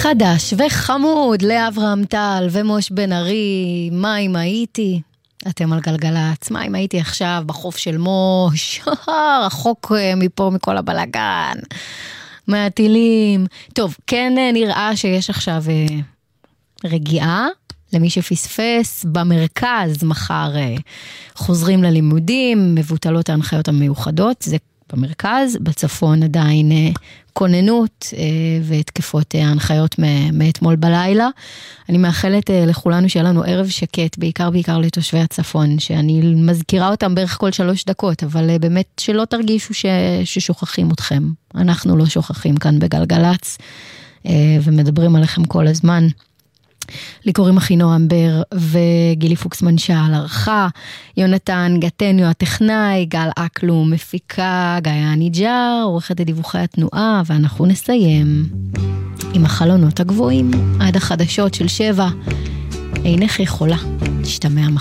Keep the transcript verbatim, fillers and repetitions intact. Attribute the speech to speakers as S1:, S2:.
S1: חדש וחמוד לאברהם טל ומוש בן ארי, מה אם הייתי? אתם על גלגלץ, מה אם הייתי עכשיו בחוף של מוש, רחוק מפה מכל הבלגן, מהטילים. טוב, כן נראה שיש עכשיו רגיעה, למי שפספס, במרכז מחר חוזרים ללימודים, מבוטלות ההנחיות המיוחדות, זה במרכז, בצפון עדיין כוננות והתקפות ההנחיות מאתמול בלילה. אני מאחלת לכולנו שיהיה לנו ערב שקט, בעיקר בעיקר לתושבי הצפון, שאני מזכירה אותם בערך כל שלוש דקות, אבל באמת שלא תרגישו ש... ששוכחים אתכם. אנחנו לא שוכחים כאן בגלגלץ, ומדברים עליכם כל הזמן. לי קוראים אחינועם בר וגילי פוקסמן שעל ערכה, יונתן גטניו הטכנאי, גל אקלום מפיקה, גיא הניג'ר, עורכת דיווחי התנועה, ואנחנו נסיים עם החלונות הגבוהים עד החדשות של שבע. אינך יכולה, תשתמע מחר.